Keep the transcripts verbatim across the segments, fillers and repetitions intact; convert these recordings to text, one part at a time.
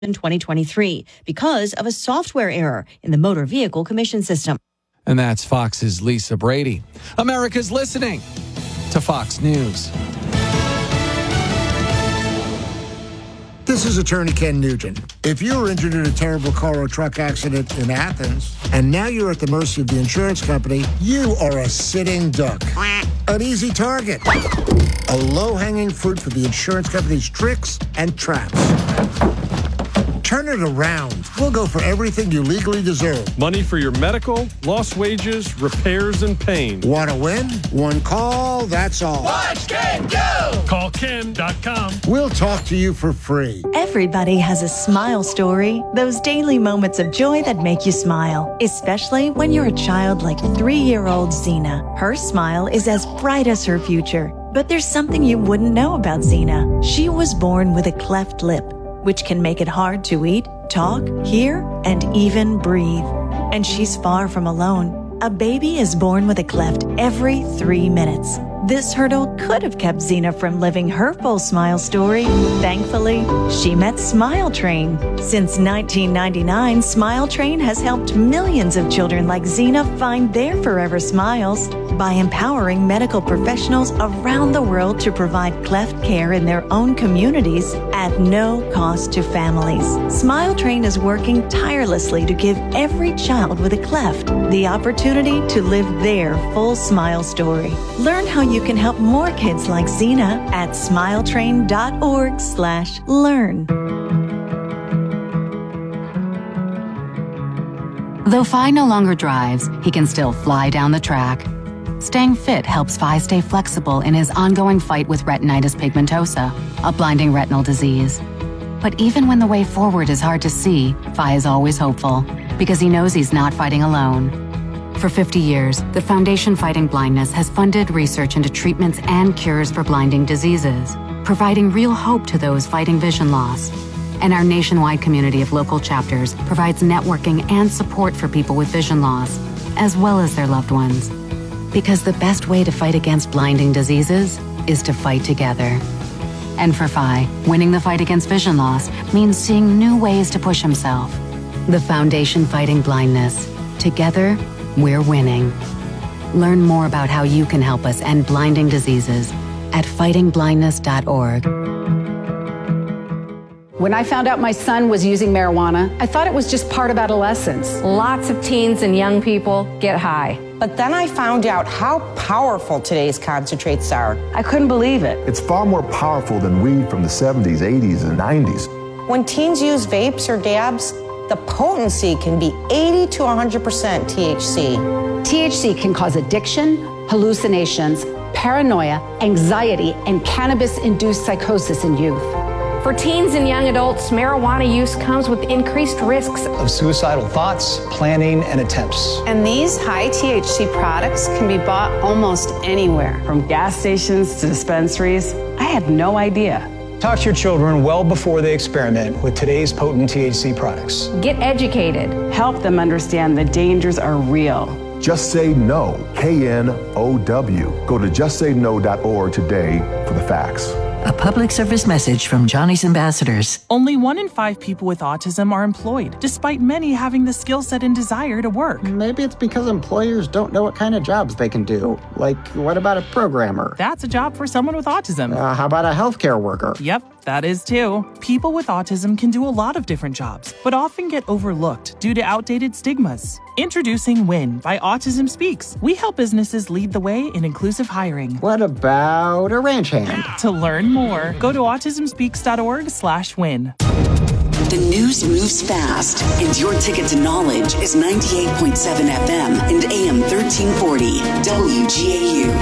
in twenty twenty-three because of a software error in the motor vehicle commission system. And that's Fox's Lisa Brady. America's listening to Fox News. This is Attorney Ken Nugent. If you were injured in a terrible car or truck accident in Athens, and now you're at the mercy of the insurance company, you are a sitting duck. An easy target. A low-hanging fruit for the insurance company's tricks and traps. Turn it around. We'll go for everything you legally deserve. Money for your medical, lost wages, repairs, and pain. Want to win? One call, that's all. Watch Ken go! Call Ken dot com. We'll talk to you for free. Everybody has a smile story. Those daily moments of joy that make you smile. Especially when you're a child like three-year-old Zena. Her smile is as bright as her future. But there's something you wouldn't know about Zena. She was born with a cleft lip, which can make it hard to eat, talk, hear, and even breathe. And she's far from alone. A baby is born with a cleft every three minutes. This hurdle could have kept Zena from living her full smile story. Thankfully, she met Smile Train. Since nineteen ninety-nine, Smile Train has helped millions of children like Zena find their forever smiles by empowering medical professionals around the world to provide cleft care in their own communities at no cost to families. Smile Train is working tirelessly to give every child with a cleft the opportunity to live their full smile story. Learn how you can help more kids like Zena at smiletrain.org slash learn. Though Phi no longer drives, he can still fly down the track. Staying fit helps Phi stay flexible in his ongoing fight with retinitis pigmentosa, a blinding retinal disease. But even when the way forward is hard to see, Phi is always hopeful because he knows he's not fighting alone. For fifty years, the Foundation Fighting Blindness has funded research into treatments and cures for blinding diseases, providing real hope to those fighting vision loss. And our nationwide community of local chapters provides networking and support for people with vision loss, as well as their loved ones. Because the best way to fight against blinding diseases is to fight together. And for Phi, winning the fight against vision loss means seeing new ways to push himself. The Foundation Fighting Blindness. Together, we're winning. Learn more about how you can help us end blinding diseases at fighting blindness dot org. When I found out my son was using marijuana, I thought it was just part of adolescence. Lots of teens and young people get high. But then I found out how powerful today's concentrates are. I couldn't believe it. It's far more powerful than weed from the seventies, eighties, and nineties. When teens use vapes or dabs, the potency can be eighty to one hundred percent T H C. T H C can cause addiction, hallucinations, paranoia, anxiety, and cannabis-induced psychosis in youth. For teens and young adults, marijuana use comes with increased risks of suicidal thoughts, planning, and attempts. And these high T H C products can be bought almost anywhere. From gas stations to dispensaries, I had no idea. Talk to your children well before they experiment with today's potent T H C products. Get educated. Help them understand the dangers are real. Just Say No, K N O W. Go to just say no dot org today for the facts. A public service message from Johnny's Ambassadors. Only one in five people with autism are employed, despite many having the skill set and desire to work. Maybe it's because employers don't know what kind of jobs they can do. Like, what about a programmer? That's a job for someone with autism. Uh, how about a healthcare worker? Yep, that is too. People with autism can do a lot of different jobs, but often get overlooked due to outdated stigmas. Introducing WIN by Autism Speaks. We help businesses lead the way in inclusive hiring. What about a ranch hand? To learn more, go to autism speaks dot org slash win. The news moves fast, and your ticket to knowledge is ninety-eight point seven F M and A M thirteen forty W G A U.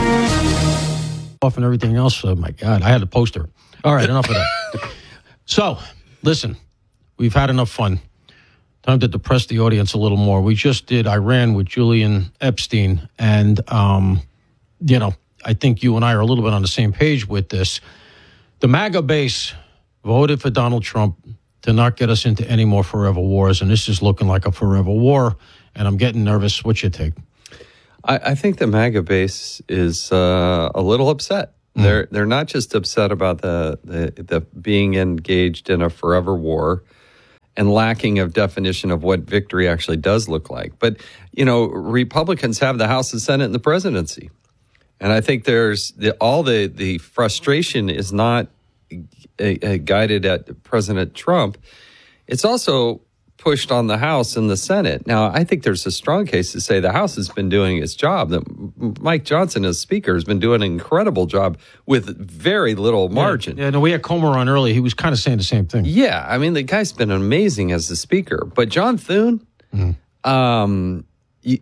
Off and everything else. Oh my God, I had a poster. All right, enough of that. So, listen, we've had enough fun. Time to depress the audience a little more. We just did Iran with Julian Epstein, and, um, you know, I think you and I are a little bit on the same page with this. The MAGA base voted for Donald Trump to not get us into any more forever wars, and this is looking like a forever war, and I'm getting nervous. What's your take? I, I think the MAGA base is uh, a little upset. Mm. They're they're not just upset about the, the the being engaged in a forever war. and lacking of definition of what victory actually does look like. But, you know, Republicans have the House, the Senate, and the presidency. And I think there's the, all the, the frustration is not uh, uh, guided at President Trump. It's also pushed on the House and the Senate. Now, I think there's a strong case to say the House has been doing its job. That Mike Johnson, as Speaker, has been doing an incredible job with very little margin. Yeah, yeah no, we had Comer on early. He was kind of saying the same thing. Yeah, I mean, the guy's been amazing as the Speaker. But John Thune, mm. um, you,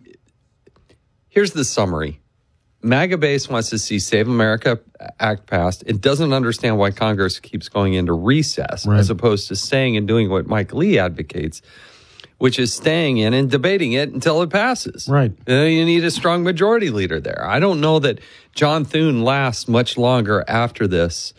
here's the summary. MAGA base wants to see Save America Act passed. It doesn't understand why Congress keeps going into recess right. as opposed to staying and doing what Mike Lee advocates, which is staying in and debating it until it passes. Right. Uh, you need a strong majority leader there. I don't know that John Thune lasts much longer after this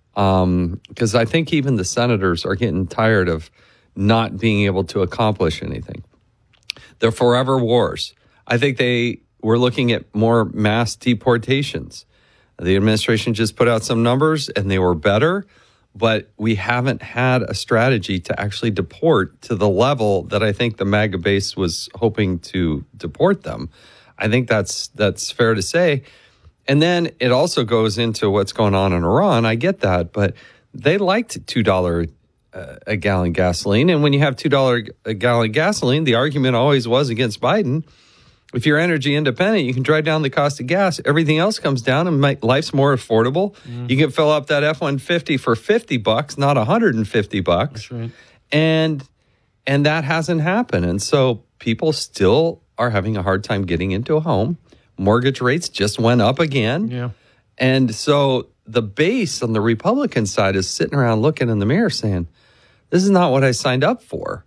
um, because I think even the senators are getting tired of not being able to accomplish anything. They're forever wars. I think they... We're looking at more mass deportations. The administration just put out some numbers and they were better, but we haven't had a strategy to actually deport to the level that I think the MAGA base was hoping to deport them. I think that's that's fair to say. And then it also goes into what's going on in Iran. I get that, but they liked two dollars uh, a gallon gasoline. And when you have two dollars a gallon gasoline, the argument always was against Biden. If you're energy independent, you can drive down the cost of gas. Everything else comes down and make life's more affordable. Mm. You can fill up that F one fifty for fifty bucks, not one hundred fifty bucks. That's right. And and that hasn't happened. And so people still are having a hard time getting into a home. Mortgage rates just went up again. Yeah. And so the base on the Republican side is sitting around looking in the mirror saying, this is not what I signed up for.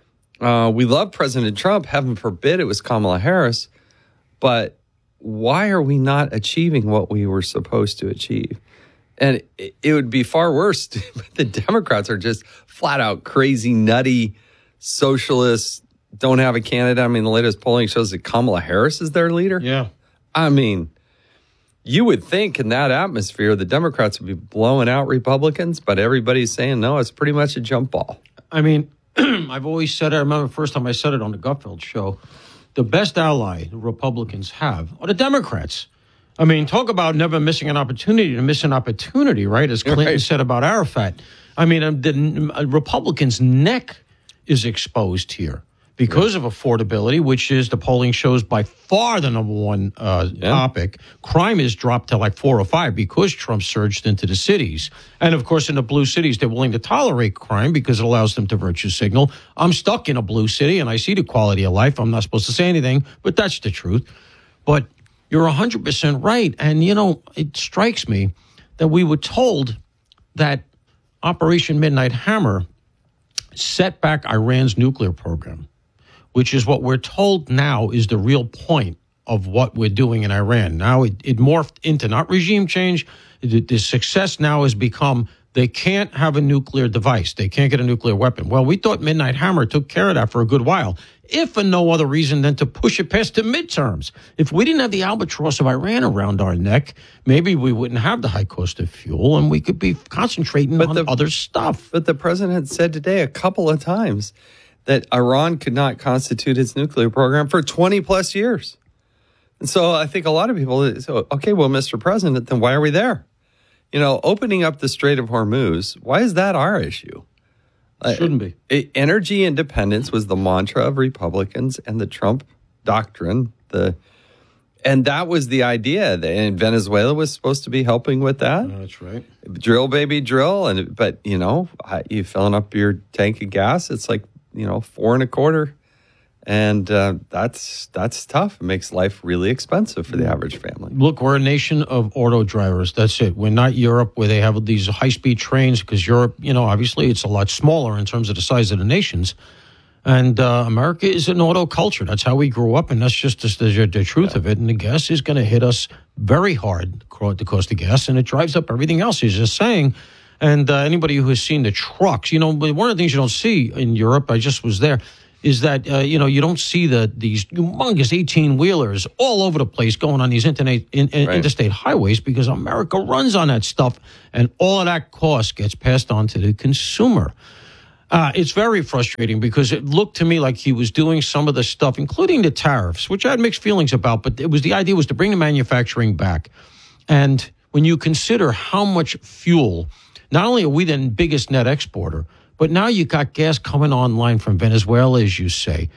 Uh, we love President Trump. Heaven forbid it was Kamala Harris. But why are we not achieving what we were supposed to achieve? And it, it would be far worse. The Democrats are just flat out crazy, nutty socialists, don't have a candidate. I mean, the latest polling shows that Kamala Harris is their leader. Yeah. I mean, you would think in that atmosphere, the Democrats would be blowing out Republicans, but everybody's saying, no, it's pretty much a jump ball. I mean, I've always said it. I remember the first time I said it on the Gutfeld show. The best ally the Republicans have are the Democrats. I mean, talk about never missing an opportunity to miss an opportunity, right? As Clinton right. said about Arafat. I mean, the Republicans' neck is exposed here because right. of affordability, which is the polling shows by far the number one uh, yeah. topic. Crime has dropped to like four or five because Trump surged into the cities. And, of course, in the blue cities, they're willing to tolerate crime because it allows them to virtue signal. I'm stuck in a blue city, and I see the quality of life. I'm not supposed to say anything, but that's the truth. But you're one hundred percent right. And, you know, it strikes me that we were told that Operation Midnight Hammer set back Iran's nuclear program, which is what we're told now is the real point of what we're doing in Iran. Now it, it morphed into not regime change. The, the success now has become they can't have a nuclear device. They can't get a nuclear weapon. Well, we thought Midnight Hammer took care of that for a good while, if for no other reason than to push it past the midterms. If we didn't have the albatross of Iran around our neck, maybe we wouldn't have the high cost of fuel and we could be concentrating but on the, other stuff. But the president said today a couple of times that Iran could not constitute its nuclear program for twenty plus years. And so I think a lot of people say, okay, well, Mister President, then why are we there? You know, opening up the Strait of Hormuz, why is that our issue? Shouldn't be. Uh, energy independence was the mantra of Republicans and the Trump doctrine. The And that was the idea. And Venezuela was supposed to be helping with that. Oh, that's right. Drill, baby, drill. And But, you know, you filling up your tank of gas, it's like, you know, four and a quarter. And uh, that's that's tough. It makes life really expensive for the average family. Look, we're a nation of auto drivers. That's it. We're not Europe where they have these high-speed trains because Europe, you know, obviously it's a lot smaller in terms of the size of the nations. And uh, America is an auto culture. That's how we grew up, and that's just the, the, the truth yeah. of it. And the gas is going to hit us very hard, the cost of gas, and it drives up everything else. He's just saying. And uh, anybody who has seen the trucks, you know, one of the things you don't see in Europe, I just was there, is that, uh, you know, you don't see the these humongous eighteen-wheelers all over the place going on these internet, in, in, right. interstate highways because America runs on that stuff, and all of that cost gets passed on to the consumer. Uh, it's very frustrating because it looked to me like he was doing some of the stuff, including the tariffs, which I had mixed feelings about. But it was the idea was to bring the manufacturing back. And when you consider how much fuel, not only are we the biggest net exporter, but now you got gas coming online from Venezuela, as you say,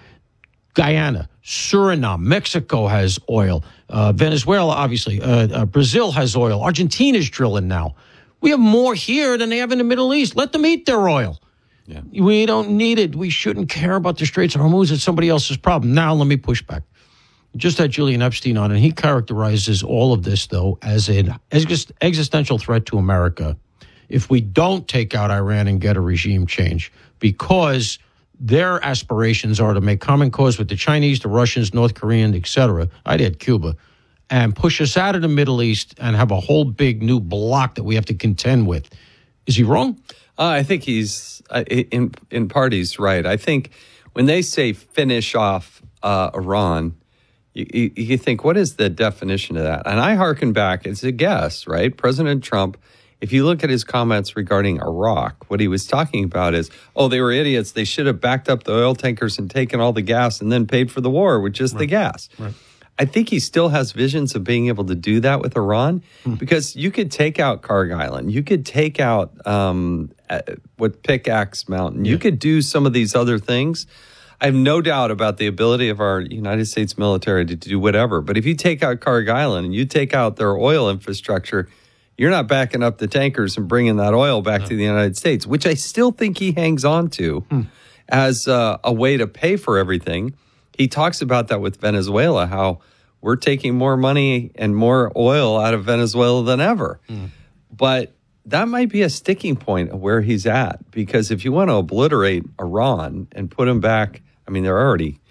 Guyana, Suriname, Mexico has oil, uh, Venezuela, obviously, uh, uh, Brazil has oil, Argentina's drilling now. We have more here than they have in the Middle East. Let them eat their oil. Yeah. We don't need it. We shouldn't care about the Straits of Hormuz. It's somebody else's problem. Now let me push back. Just had Julian Epstein on, and he characterizes all of this, though, as an existential threat to America if we don't take out Iran and get a regime change, because their aspirations are to make common cause with the Chinese, the Russians, North Koreans, et cetera. I'd add Cuba, and push us out of the Middle East and have a whole big new block that we have to contend with. Is he wrong? Uh, I think he's, uh, in in part, he's right. I think when they say finish off uh, Iran, you, you, you think, what is the definition of that? And I hearken back, it's a guess, right? President Trump, if you look at his comments regarding Iraq, what he was talking about is, oh, they were idiots. They should have backed up the oil tankers and taken all the gas and then paid for the war with just right. the gas. Right. I think he still has visions of being able to do that with Iran, hmm. because you could take out Karg Island. You could take out um, uh, what Pickaxe Mountain. Yeah. You could do some of these other things. I have no doubt about the ability of our United States military to do whatever. But if you take out Karg Island and you take out their oil infrastructure, you're not backing up the tankers and bringing that oil back no. to the United States, which I still think he hangs on to hmm. as uh, a way to pay for everything. He talks about that with Venezuela, how we're taking more money and more oil out of Venezuela than ever. Mm. But that might be a sticking point of where he's at, because if you want to obliterate Iran and put them back, I mean, they're already,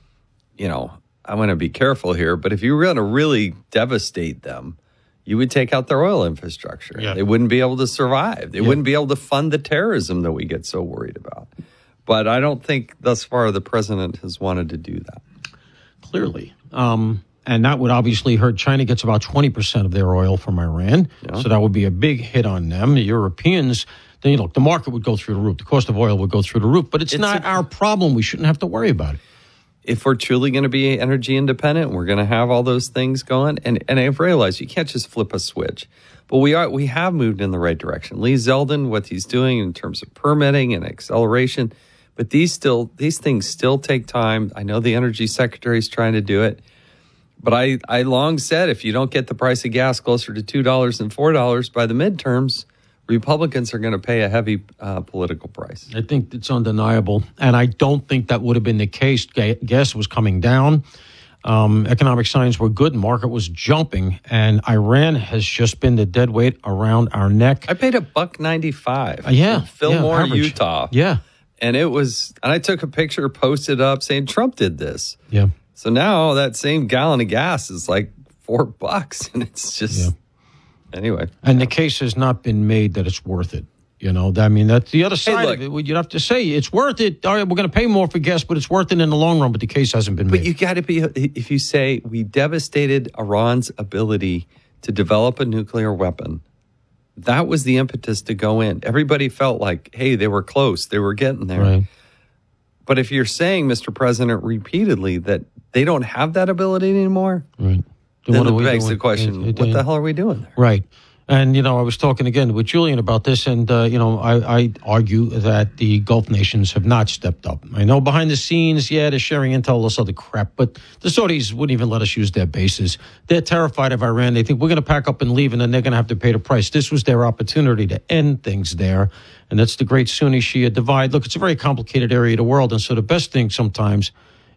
you know, I want to be careful here, but if you were going to really devastate them, you would take out their oil infrastructure. Yeah. They wouldn't be able to survive. They yeah. wouldn't be able to fund the terrorism that we get so worried about. But I don't think thus far the president has wanted to do that. Clearly. Um, and that would obviously hurt. China gets about twenty percent of their oil from Iran. Yeah. So that would be a big hit on them. The Europeans, then, you know, the market would go through the roof. The cost of oil would go through the roof. But it's, it's not a, our problem. We shouldn't have to worry about it. If we're truly going to be energy independent, we're going to have all those things going. And and I've realized you can't just flip a switch. But we are we have moved in the right direction. Lee Zeldin, what he's doing in terms of permitting and acceleration. But these still these things still take time. I know the energy secretary is trying to do it. But I, I long said if you don't get the price of gas closer to two dollars and four dollars by the midterms, Republicans are going to pay a heavy uh, political price. I think it's undeniable. And I don't think that would have been the case. Gas was coming down. Um, economic signs were good. Market was jumping. And Iran has just been the dead weight around our neck. I paid a buck ninety-five. Uh, yeah. In Fillmore, yeah, Utah. Yeah. And it was, and I took a picture, posted up saying Trump did this. Yeah. So now that same gallon of gas is like four bucks. And it's just, yeah. Anyway. And the case has not been made that it's worth it. You know, I mean, that's the other side hey, look, of it. You'd have to say it's worth it. All right, we're going to pay more for gas, but it's worth it in the long run. But the case hasn't been but made. But you got to be, if you say we devastated Iran's ability to develop a nuclear weapon, that was the impetus to go in. Everybody felt like, hey, they were close. They were getting there. Right. But if you're saying, Mister President, repeatedly that they don't have that ability anymore, right. then, then it begs the question, it, it, what the hell are we doing there? Right. And, you know, I was talking again with Julian about this, and, uh, you know, I, I argue that the Gulf nations have not stepped up. I know behind the scenes, yeah, they're sharing intel, this other crap, but the Saudis wouldn't even let us use their bases. They're terrified of Iran. They think we're going to pack up and leave, and then they're going to have to pay the price. This was their opportunity to end things there, and that's the great Sunni-Shia divide. Look, it's a very complicated area of the world, and so the best thing sometimes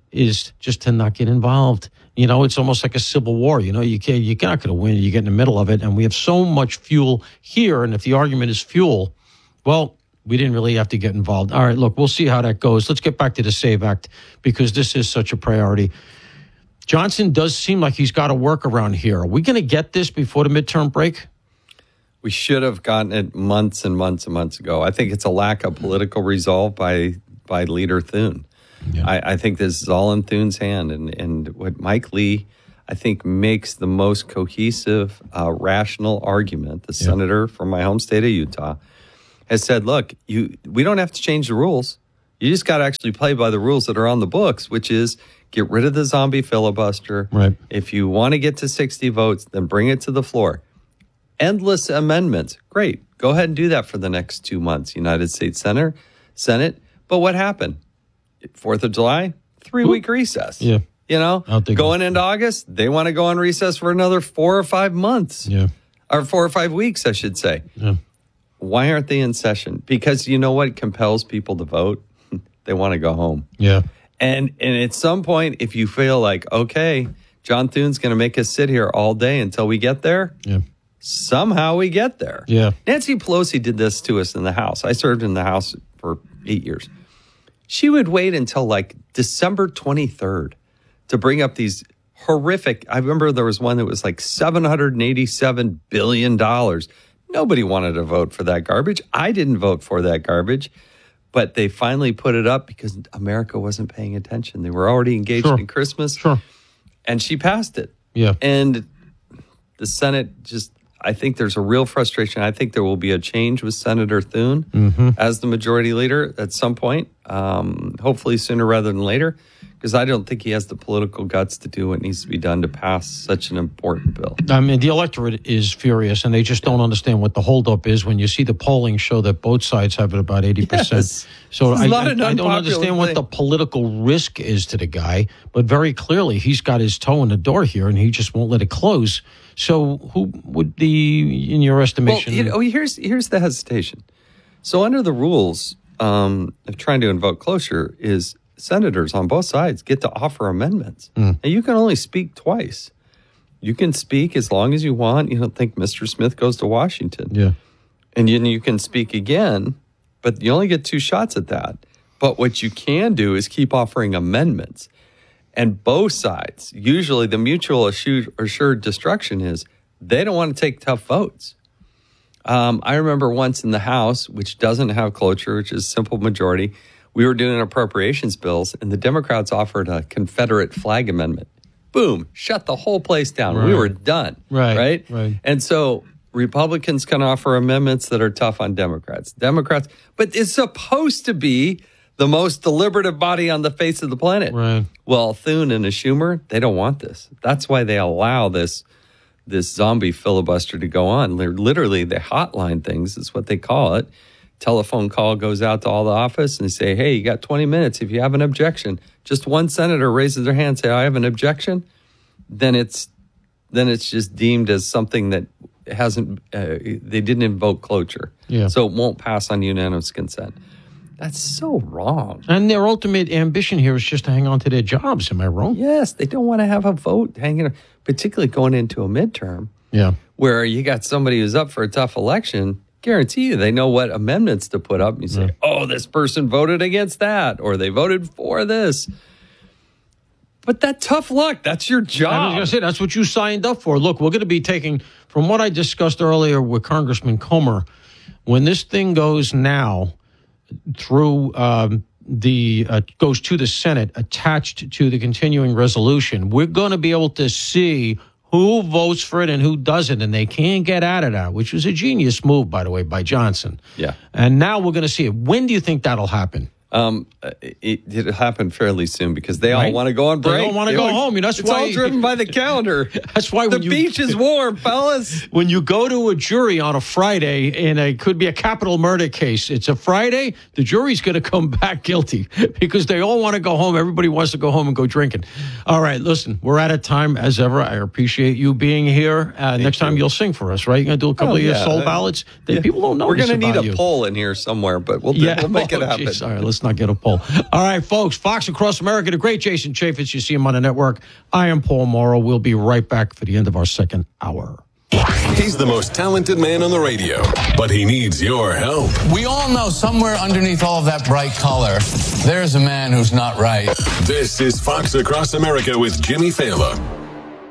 is just to not get involved. You know, it's almost like a civil war. You know, you can't, you're not going to win. You get in the middle of it. And we have so much fuel here. And if the argument is fuel, well, we didn't really have to get involved. All right, look, we'll see how that goes. Let's get back to the SAVE Act because this is such a priority. Johnson does seem like he's got a workaround here. Are we going to get this before the midterm break? We should have gotten it months and months and months ago. I think it's a lack of political resolve by by Leader Thune. Yeah. I, I think this is all in Thune's hand. And, and what Mike Lee, I think, makes the most cohesive, uh, rational argument, the yeah. senator from my home state of Utah, has said, look, you we don't have to change the rules. You just got to actually play by the rules that are on the books, which is get rid of the zombie filibuster. Right. If you want to get to sixty votes, then bring it to the floor. Endless amendments. Great. Go ahead and do that for the next two months, United States Senate. Senate. But what happened? Fourth of July, three-week recess. Yeah. You know, going into August, they want to go on recess for another four or five months. Yeah. Or four or five weeks, I should say. Yeah. Why aren't they in session? Because you know what compels people to vote? They want to go home. Yeah. And and at some point, if you feel like, okay, John Thune's going to make us sit here all day until we get there, yeah. somehow we get there. Yeah. Nancy Pelosi did this to us in the House. I served in the House for eight years. She would wait until like December twenty-third to bring up these horrific, I remember there was one that was like seven hundred eighty-seven billion dollars. Nobody wanted to vote for that garbage. I didn't vote for that garbage. But they finally put it up because America wasn't paying attention. They were already engaged Sure. in Christmas. Sure. And she passed it. Yeah. And the Senate just, I think there's a real frustration. I think there will be a change with Senator Thune Mm-hmm. as the majority leader at some point, um, hopefully sooner rather than later, because I don't think he has the political guts to do what needs to be done to pass such an important bill. I mean, the electorate is furious, and they just don't understand what the holdup is when you see the polling show that both sides have it about eighty percent. Yes. So It's I, not I, an I don't unpopular understand what thing. the political risk is to the guy, but very clearly he's got his toe in the door here, and he just won't let it close. So who would be, in your estimation? Well, you know, here's here's the hesitation. So under the rules um, of trying to invoke cloture is senators on both sides get to offer amendments. Mm. And you can only speak twice. You can speak as long as you want. You don't think Mister Smith goes to Washington. Yeah. And then you can speak again, but you only get two shots at that. But what you can do is keep offering amendments. And both sides, usually the mutual assured, assured destruction is they don't want to take tough votes. Um, I remember once in the House, which doesn't have cloture, which is simple majority, we were doing appropriations bills, and the Democrats offered a Confederate flag amendment. Boom, shut the whole place down. Right. We were done. Right, Right? right. And so Republicans can offer amendments that are tough on Democrats. Democrats, but it's supposed to be the most deliberative body on the face of the planet. Right. Well, Thune and a Schumer, they don't want this. That's why they allow this this zombie filibuster to go on. They're literally, they hotline things is what they call it. Telephone call goes out to all the office and they say, hey, you got twenty minutes. If you have an objection, just one senator raises their hand and say, I have an objection. Then it's then it's just deemed as something that hasn't, uh, they didn't invoke cloture. Yeah. So it won't pass on unanimous consent. That's so wrong. And their ultimate ambition here is just to hang on to their jobs. Am I wrong? Yes, they don't want to have a vote hanging, particularly going into a midterm Yeah. where you got somebody who's up for a tough election. Guarantee you they know what amendments to put up. And you say, oh, this person voted against that, or they voted for this. But that tough luck, that's your I was job. going to say, that's what you signed up for. Look, we're going to be taking, from what I discussed earlier with Congressman Comer, when this thing goes now through um, the, uh, goes to the Senate attached to the continuing resolution, we're going to be able to see who votes for it and who doesn't, and they can't get out of that, which was a genius move, by the way, by Johnson. Yeah. And now we're going to see it. When do you think that'll happen? Um, it, it happened fairly soon because they all Right. want to go on They break. all wanna go want- home. You know, that's it's why- all driven by the calendar. That's why the when you- beach is warm, fellas. When you go to a jury on a Friday in a could be a capital murder case, it's a Friday, the jury's going to come back guilty because they all want to go home. Everybody wants to go home and go drinking. All right, listen, we're out of time as ever. I appreciate you being here. Uh, next time you'll sing for us, right? You're going to do a couple Oh, of your yeah. soul ballads. They, Yeah. People don't know. We're going to need a poll in here somewhere, but we'll, do, we'll make it Oh, happen. geez. All right, let's not get a poll. All right, folks, Fox Across America, the great Jason Chaffetz. You see him on the network. I am Paul Morrow. We'll be right back for the end of our second hour. He's the most talented man on the radio, but he needs your help. We all know somewhere underneath all of that bright color, there's a man who's not right. This is Fox Across America with Jimmy Fallon.